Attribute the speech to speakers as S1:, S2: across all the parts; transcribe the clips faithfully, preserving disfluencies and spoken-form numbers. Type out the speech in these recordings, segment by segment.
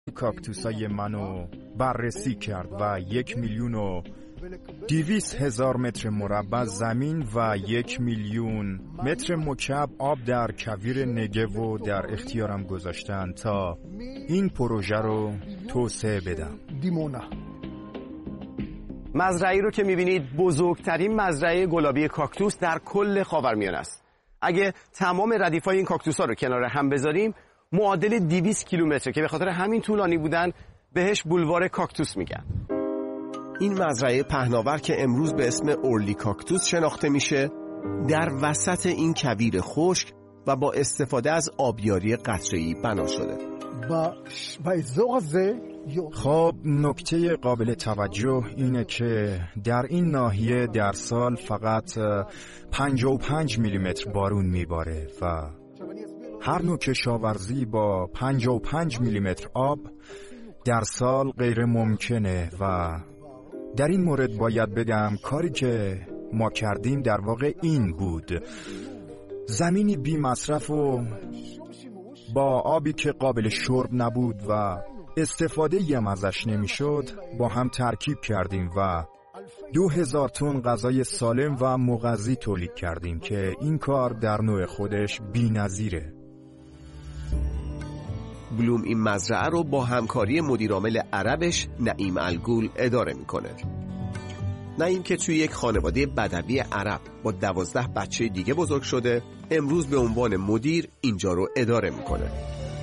S1: کاکتوسای منو بررسی کرد و یک میلیون و دیویس هزار متر مربع زمین و یک میلیون متر مکعب آب در کویر نگو و در اختیارم گذاشتن تا این پروژه رو توسعه بدم.
S2: دیمونا
S3: مزرعه‌ای رو که می‌بینید بزرگترین مزرعه گلابی کاکتوس در کل خاورمیانه است. اگه تمام ردیف‌های این کاکتوس‌ها رو کنار هم بذاریم معادل دویست کیلومتر که به خاطر همین طولانی بودن بهش بولوار کاکتوس میگن. این مزرعه پهناور که امروز به اسم اورلی کاکتوس شناخته میشه در وسط این کویر خشک و با استفاده از آبیاری قطره‌ای بنا شده.
S2: با باذوق زه
S1: خب نکته قابل توجه اینه که در این ناحیه در سال فقط پنجاه و پنج میلیمتر بارون میباره و هر نوع کشاورزی با پنجاه و پنج میلیمتر آب در سال غیر ممکنه و در این مورد باید بگم کاری که ما کردیم در واقع این بود: زمینی بی مصرف و با آبی که قابل شرب نبود و استفاده یم ازش نمیشد با هم ترکیب کردیم و دو هزار تن غذای سالم و مغذی تولید کردیم که این کار در نوع خودش بی‌نظیره.
S3: بلوم این مزرعه رو با همکاری مدیرعامل عربش نعیم الگول اداره میکنه. نعیم که توی یک خانواده بدوی عرب با دوازده بچه دیگه بزرگ شده، امروز به عنوان مدیر اینجا رو اداره میکنه.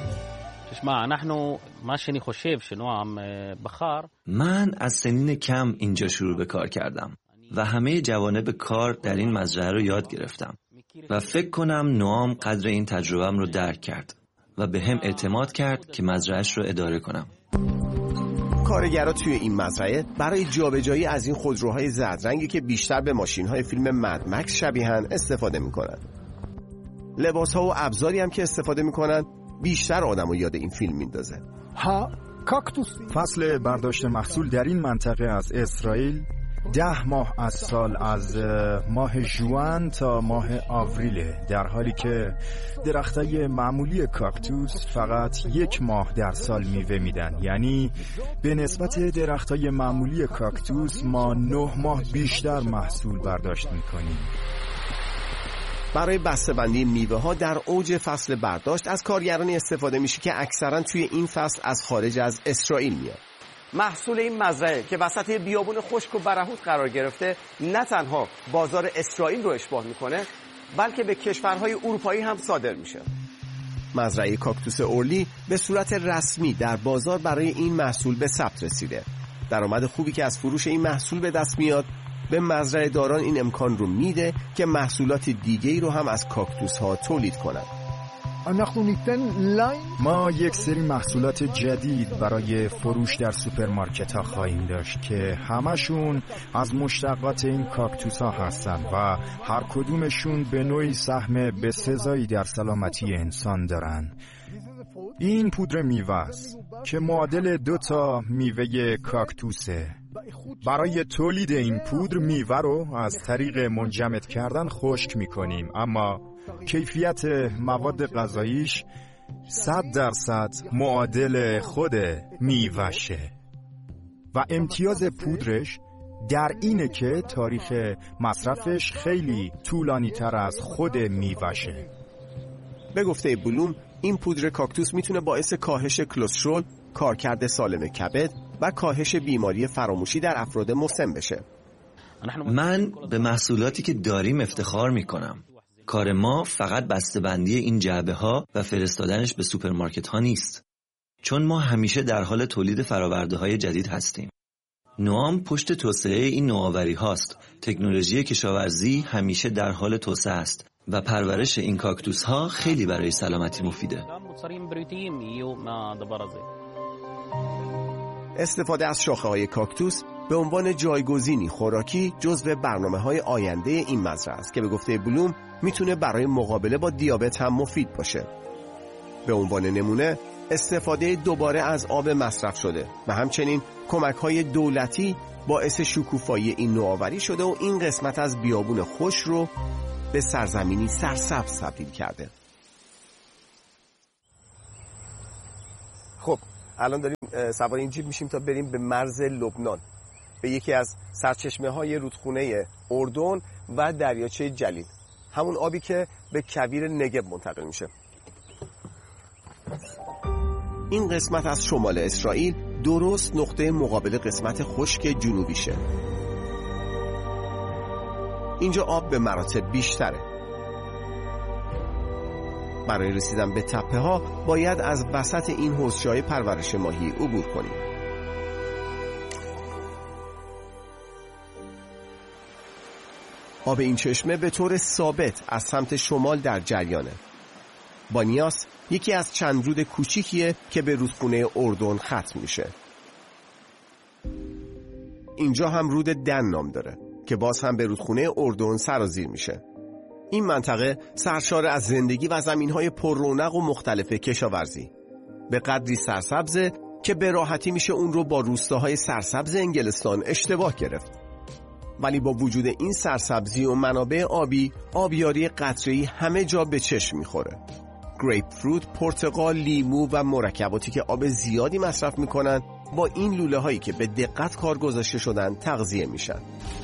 S4: من از سنین کم اینجا شروع به کار کردم و همه جوانب کار در این مزرعه رو یاد گرفتم و فکر کنم نوام قدر این تجربه‌ام رو درک کرد و به هم اعتماد کرد که مزرعه‌اش رو اداره کنم.
S3: کارگرها توی این مزرعه برای جابجایی از این خودروهای زردرنگی که بیشتر به ماشین‌های فیلم مد مکس شبیهن استفاده می‌کنن. لباس‌ها و ابزاری هم که استفاده می‌کنن بیشتر آدمو یاد این فیلم میندازه.
S2: ها کاکتوس.
S1: فصل برداشت محصول در این منطقه از اسرائیل ده ماه از سال از ماه ژوئن تا ماه آوریل، در حالی که درختای معمولی کاکتوس فقط یک ماه در سال میوه میدن. یعنی به نسبت درختای معمولی کاکتوس ما نه ماه بیشتر محصول برداشت میکنیم.
S3: برای بسته‌بندی میوه ها در اوج فصل برداشت از کارگرانی استفاده میشه که اکثرا توی این فصل از خارج از اسرائیل میاد. محصول این مزرعه که وسط بیابون خشک و برهوت قرار گرفته نه تنها بازار اسرائیل رو اشباع میکنه بلکه به کشورهای اروپایی هم صادر میشه. مزرعه کاکتوس اورلی به صورت رسمی در بازار برای این محصول به ثبت رسیده. درآمد خوبی که از فروش این محصول به دست میاد به مزرعه داران این امکان رو میده که محصولات دیگه‌ای رو هم از کاکتوس ها تولید کنند.
S1: ما یک سری محصولات جدید برای فروش در سوپرمارکت ها خواهیم داشت که همشون از مشتقات این کاکتوس ها هستن و هر کدومشون به نوعی سهم بسزایی در سلامتی انسان دارن. این پودر میوه است که معادل دو تا میوه کاکتوسه. برای تولید این پودر میوه رو از طریق منجمد کردن خشک میکنیم، اما کیفیت مواد غذاییش صد درصد معادل خود میوهشه و امتیاز پودرش در اینه که تاریخ مصرفش خیلی طولانی تر از خود میوهشه.
S3: به گفته بلوم این پودر کاکتوس میتونه باعث کاهش کلسترول، کارکرد سالم کبد و کاهش بیماری فراموشی در افراد مسن بشه.
S4: من به محصولاتی که داریم افتخار میکنم. کار ما فقط بسته‌بندی این جعبه ها و فرستادنش به سوپرمارکت ها نیست، چون ما همیشه در حال تولید فراورده های جدید هستیم. نوام پشت توسعه این نوآوری هاست. تکنولوژی کشاورزی همیشه در حال توسعه است و پرورش این کاکتوس ها خیلی برای سلامتی مفیده.
S3: استفاده از شاخه های کاکتوس به عنوان جایگزینی خوراکی جزو برنامه‌های آینده این مزرعه است که به گفته بلوم میتونه برای مقابله با دیابت هم مفید باشه. به عنوان نمونه استفاده دوباره از آب مصرف شده و همچنین کمک‌های دولتی باعث شکوفایی این نوآوری شده و این قسمت از بیابون خوش رو به سرزمینی سرسبز تبدیل کرده. خب الان داریم سوار این جیپ میشیم تا بریم به مرز لبنان، به یکی از سرچشمه‌های رودخونه اردن و دریاچه جلیل، همون آبی که به کویر نگب منتقل میشه. این قسمت از شمال اسرائیل درست نقطه مقابل قسمت خشک جنوبیشه. اینجا آب به مراتب بیشتره. برای رسیدن به تپه ها باید از وسط این حوضچه‌های پرورش ماهی عبور کنیم. آب این چشمه به طور ثابت از سمت شمال در جریانه. بانیاس یکی از چند رود کوچیکیه که به رودخونه اردن ختم میشه. اینجا هم رود دن نام داره که باز هم به رودخونه اردن سرازیر میشه. این منطقه سرشار از زندگی و زمینهای پر رونق و مختلف کشاورزی. به قدری سرسبزه که به راحتی میشه اون رو با روستاهای سرسبز انگلستان اشتباه گرفت. ولی با وجود این سرسبزی و منابع آبی، آبیاری قطره‌ای همه جا به چشم میخوره. گریپ فروت، پرتقال، لیمو و مرکباتی که آب زیادی مصرف میکنن با این لوله هایی که به دقت کار گذاشته شدن تغذیه میشن.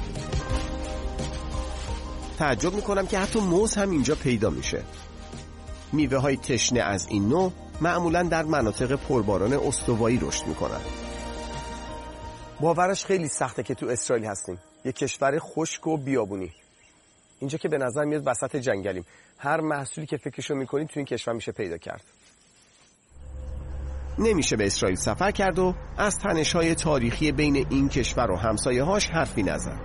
S3: تعجب میکنم که حتی موز هم اینجا پیدا میشه. میوه های تشنه از این نوع معمولا در مناطق پرباران استوایی رشد میکنن. باورش خیلی سخته که تو اسرائیل هستیم، یه کشور خشک و بیابونی. اینجا که به نظر میاد وسط جنگلیم. هر محصولی که فکرشو میکنید تو این کشور میشه پیدا کرد. نمیشه به اسرائیل سفر کرد و از تنش‌های تاریخی بین این کشور و همسایه‌هاش حرفی نزد.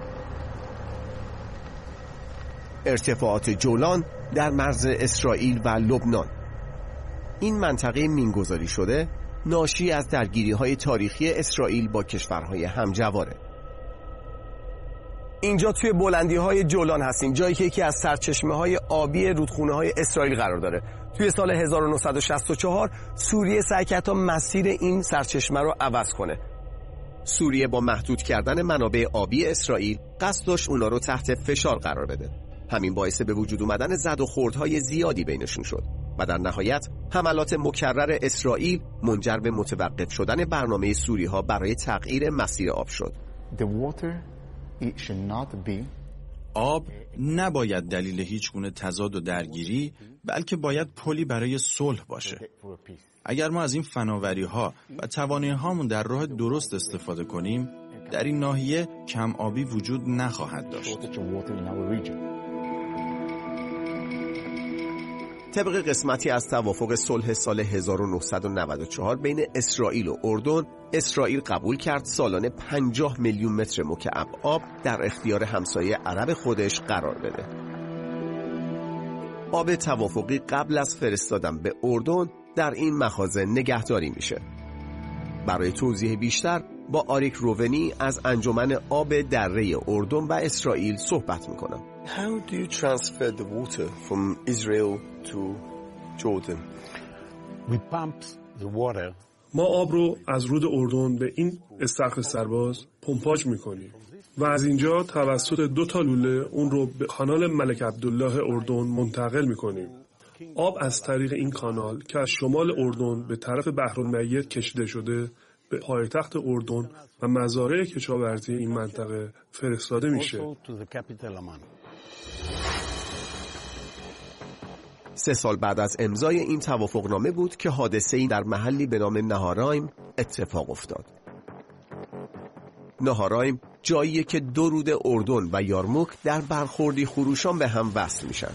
S3: ارتفاعات جولان در مرز اسرائیل و لبنان. این منطقه مینگذاری شده ناشی از درگیری‌های تاریخی اسرائیل با کشورهای همجواره. اینجا توی بلندی‌های جولان هستیم، جایی که یکی از سرچشمه‌های آبی رودخونه‌های اسرائیل قرار داره. توی سال هزار و نهصد و شصت و چهار سوریه سعی کرد تا مسیر این سرچشمه رو عوض کنه. سوریه با محدود کردن منابع آبی اسرائیل قصد داشت اونا رو تحت فشار قرار بده. همین باعث به وجود اومدن زد و خوردهای زیادی بینشون شد و در نهایت حملات مکرر اسرائیل منجر به متوقف شدن برنامه سوری‌ها برای تغییر مسیر آب شد.
S5: The water it should not be
S6: آب نباید دلیل هیچ گونه تضاد و درگیری، بلکه باید پلی برای صلح باشه. اگر ما از این فناوری‌ها و توانایی‌هامون در راه درست استفاده کنیم، در این ناحیه کم آبی وجود نخواهد داشت.
S3: طبق قسمتی از توافق صلح سال هزار و نهصد و نود و چهار بین اسرائیل و اردن، اسرائیل قبول کرد سالانه پنجاه میلیون متر مکعب آب در اختیار همسایه عرب خودش قرار بده. آب توافقی قبل از فرستادن به اردن در این مخازن نگهداری میشه. برای توضیح بیشتر با آریک روونی از انجمن آب دره اردن و اسرائیل صحبت میکنم. How do you transfer the water from Israel to Jordan?
S5: we pump the water.
S7: ما آب رو از رود اردن به این استخر سرباز پمپاژ میکنیم و از اینجا توسط دو تا لوله اون رو به کانال ملک عبدالله اردن منتقل میکنیم. آب از طریق این کانال که از شمال اردن به طرف بحرالمیت کشیده شده به پایتخت اردن و مزارع کشاورزی این منطقه فرستاده میشه.
S3: سه سال بعد از امضای این توافقنامه بود که حادثه‌ای در محلی به نام نهارایم اتفاق افتاد. نهارایم جاییه که دو رود اردن و یارموک در برخوردی خروشان به هم وصل میشن.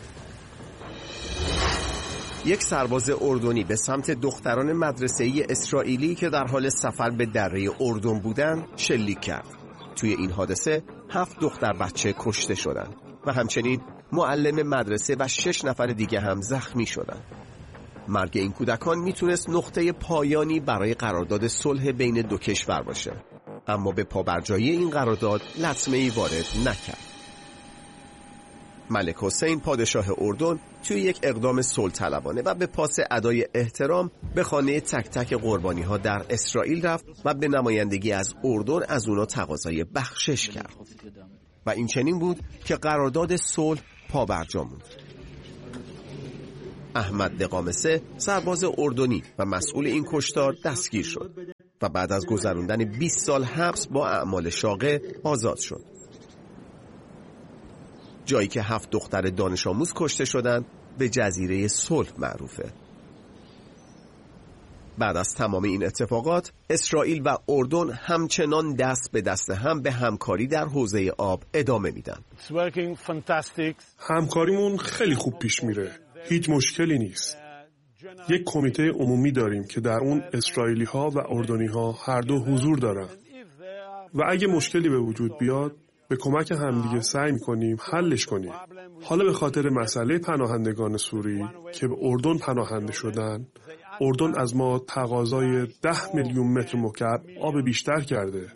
S3: یک سرباز اردنی به سمت دختران مدرسه‌ای اسرائیلی که در حال سفر به دره اردن بودند شلیک کرد. توی این حادثه هفت دختر بچه کشته شدند و همچنین معلم مدرسه و شش نفر دیگه هم زخمی شدند. مرگ این کودکان میتونست نقطه پایانی برای قرارداد صلح بین دو کشور باشه، اما به پابرجایی این قرارداد لطمه‌ای وارد نکرد. ملک حسین پادشاه اردن توی یک اقدام صلح طلبانه و به پاس ادای احترام به خانه تک تک قربانی ها در اسرائیل رفت و به نمایندگی از اردن از اونا تقاضای بخشش کرد و این چنین بود که قرارداد صلح پابرجا موند. احمد دقامسه سرباز اردنی و مسئول این کشتار دستگیر شد و بعد از گذراندن بیست سال حبس با اعمال شاقه آزاد شد. جایی که هفت دختر دانش آموز کشته شدند به جزیره صلح معروفه. بعد از تمام این اتفاقات، اسرائیل و اردن همچنان دست به دست هم به همکاری در حوزه آب ادامه میدن.
S7: همکاریمون خیلی خوب پیش میره. هیچ مشکلی نیست. یک کمیته عمومی داریم که در اون اسرائیلی ها و اردنی ها هر دو حضور دارن و اگه مشکلی به وجود بیاد به کمک همدیگه سعی میکنیم حلش کنیم. حالا به خاطر مسئله پناهندگان سوری که به اردن پناهنده شدن، اردن از ما تقاضای ده میلیون متر مکعب آب بیشتر کرده.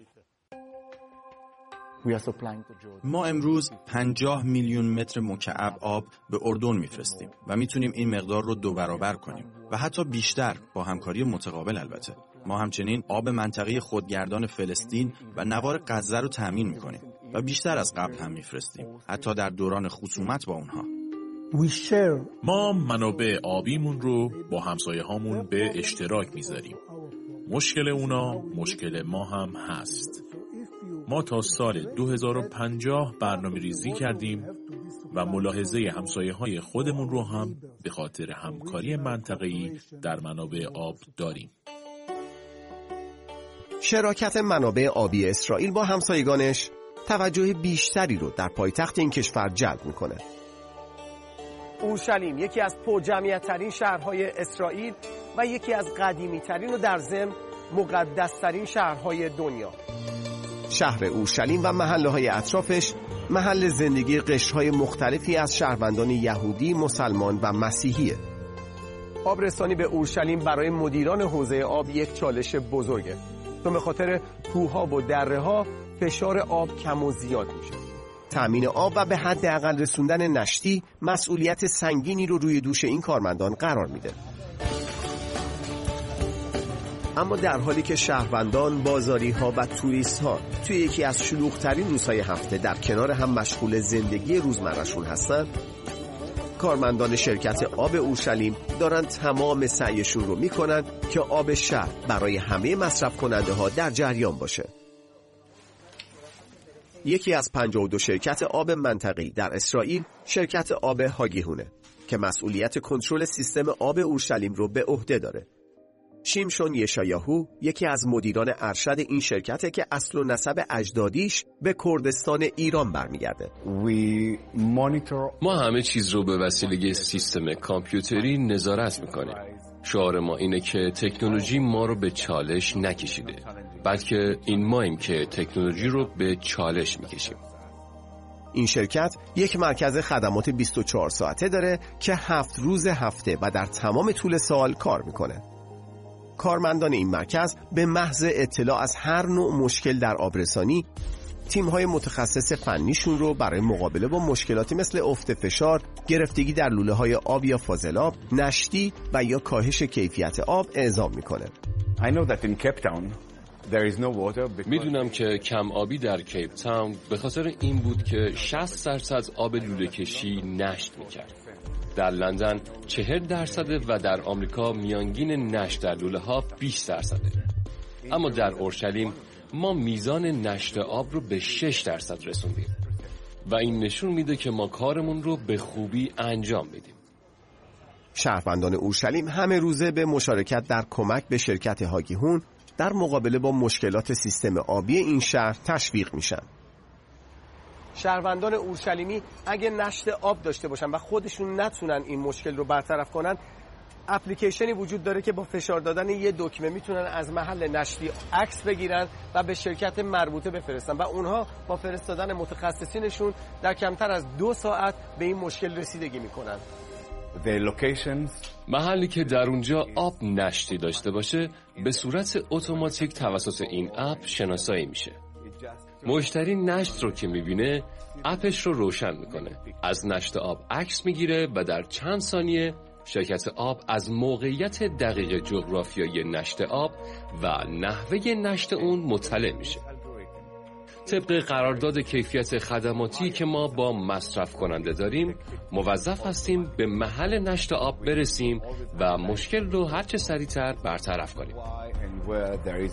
S6: ما امروز پنجاه میلیون متر مکعب آب به اردن میفرستیم و میتونیم این مقدار رو دو برابر کنیم و حتی بیشتر با همکاری متقابل. البته ما همچنین آب منطقه خودگردان فلسطین و نوار غزه رو تامین میکنیم و بیشتر از قبل هم میفرستیم، حتی در دوران خصومت با اونها.
S8: ما منابع آبیمون رو با همسایه هامون به اشتراک میذاریم. مشکل اونا مشکل ما هم هست. ما تا سال دو هزار و پنجاه برنامه ریزی کردیم و ملاحظه همسایه های خودمون رو هم به خاطر همکاری منطقه‌ای در منابع آب داریم.
S3: شراکت منابع آبی اسرائیل با همسایگانش توجه بیشتری رو در پایتخت این کشور جلب میکنه. اورشلیم یکی از پرجمعیت‌ترین شهرهای اسرائیل و یکی از قدیمی‌ترین و در ضمن مقدس‌ترین شهرهای دنیا. شهر اورشلیم و محله‌های اطرافش محل زندگی قشرهای مختلفی از شهروندان یهودی، مسلمان و مسیحیه. آبرسانی به اورشلیم برای مدیران حوزه آب یک چالش بزرگه، چون به خاطر کوه‌ها و دره‌ها فشار آب کم و زیاد میشه. تأمین آب و به حداقل رسوندن نشتی مسئولیت سنگینی رو روی دوش این کارمندان قرار میده. اما در حالی که شهروندان، بازاری‌ها و توریست‌ها توی یکی از شلوغ‌ترین روزهای هفته در کنار هم مشغول زندگی روزمره‌شون هستن، کارمندان شرکت آب اورشلیم دارن تمام سعیشون رو میکنن که آب شهر برای همه مصرف کننده ها در جریان باشه. یکی از پنجاه و دو شرکت آب منطقه‌ای در اسرائیل شرکت آب هاگیهونه که مسئولیت کنترل سیستم آب اورشلیم رو به عهده داره. شیمشون یشایاهو یکی از مدیران ارشد این شرکته که اصل و نسب اجدادیش به کردستان ایران برمیگرده.
S9: ما همه چیز رو به وسیله سیستم کامپیوتری نظارت میکنیم. شعار ما اینه که تکنولوژی ما رو به چالش نکشیده، بلکه این ماییم که تکنولوژی رو به چالش میکشیم.
S3: این شرکت یک مرکز خدمات بیست و چهار ساعته داره که هفت روز هفته و در تمام طول سال کار میکنه. کارمندان این مرکز به محض اطلاع از هر نوع مشکل در آبرسانی، تیم‌های متخصص فنیشون رو برای مقابله با مشکلاتی مثل افت فشار، گرفتگی در لوله‌های آب یا فاضلاب، نشتی و یا کاهش کیفیت آب اعزام میکنه.
S9: میدونم که کم آبی در کیپ تاون به خاطر این بود که شصت درصد آب لوله کشی نشت میکرد. در لندن چهل درصده و در آمریکا میانگین نشت در لوله ها بیست درصده. اما در اورشلیم ما میزان نشت آب رو به شش درصد رسوندیم و این نشون میده که ما کارمون رو به خوبی انجام میدیم.
S3: شهروندان اورشلیم همه روزه به مشارکت در کمک به شرکت هاگیهون در مقابله با مشکلات سیستم آبی این شهر تشویق میشن. شهروندان اورشلیمی اگه نشت آب داشته باشن و خودشون نتونن این مشکل رو برطرف کنن، اپلیکیشنی وجود داره که با فشار دادن یه دکمه میتونن از محل نشتی عکس بگیرن و به شرکت مربوطه بفرستن و اونها با فرستادن متخصصینشون در کمتر از دو ساعت به این مشکل رسیدگی میکنن.
S9: محلی که در اونجا آب نشتی داشته باشه به صورت اتوماتیک توسط این اپ شناسایی میشه. مشتری نشت رو که میبینه اپش رو روشن میکنه، از نشت آب عکس میگیره و در چند ثانیه شرکت آب از موقعیت دقیق جغرافیایی نشت آب و نحوه نشت اون مطلع میشه. طبق قرارداد کیفیت خدماتی که ما با مصرف کننده داریم، موظف هستیم به محل نشت آب برسیم و مشکل رو هرچه سریعتر برطرف کنیم.